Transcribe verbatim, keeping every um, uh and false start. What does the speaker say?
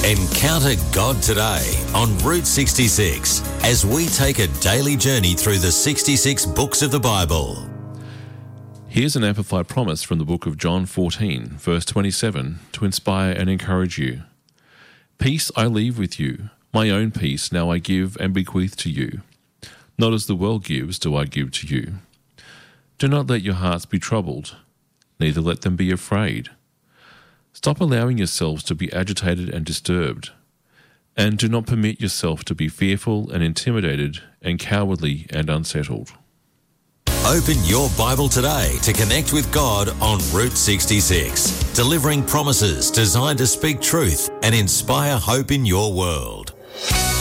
Encounter God today on Route sixty-six as we take a daily journey through the sixty-six books of the Bible. Here's an amplified promise from the book of John fourteen, verse twenty-seven, to inspire and encourage you. Peace I leave with you, my own peace now I give and bequeath to you. Not as the world gives do I give to you. Do not let your hearts be troubled, neither let them be afraid. Stop allowing yourselves to be agitated and disturbed, and do not permit yourself to be fearful and intimidated and cowardly and unsettled. Open your Bible today to connect with God on Route sixty-six, delivering promises designed to speak truth and inspire hope in your world.